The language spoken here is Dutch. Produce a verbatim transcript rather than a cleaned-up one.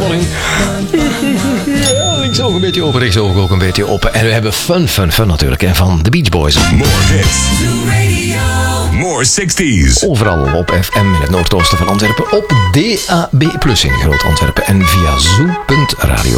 morning. Linksoog een beetje open, rechtsoog ook een beetje open. En we hebben fun, fun, fun natuurlijk. En van de Beach Boys. More hits. More zestig's. Overal op F M in het noordoosten van Antwerpen. Op D A B plus in Groot Antwerpen. En via zoo punt radio.